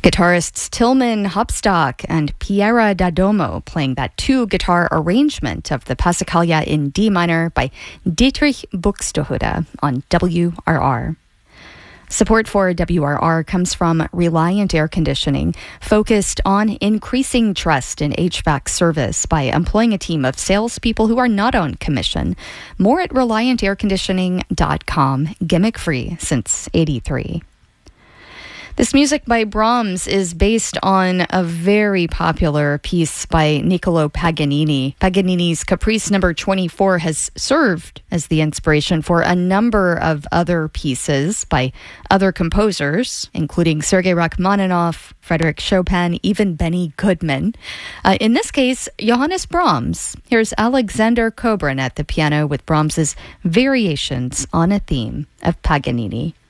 Guitarists Tillman Hopstock and Piera D'Adomo playing that two-guitar arrangement of the Passacaglia in D minor by Dietrich Buxtehude on WRR. Support for WRR comes from Reliant Air Conditioning, focused on increasing trust in HVAC service by employing a team of salespeople who are not on commission. More at ReliantAirConditioning.com, gimmick-free since '83. This music by Brahms is based on a very popular piece by Niccolò Paganini. Paganini's Caprice No. 24 has served as the inspiration for a number of other pieces by other composers, including Sergei Rachmaninoff, Frédéric Chopin, even Benny Goodman. In this case, Johannes Brahms. Here's Alexander Kobrin at the piano with Brahms's variations on a theme of Paganini.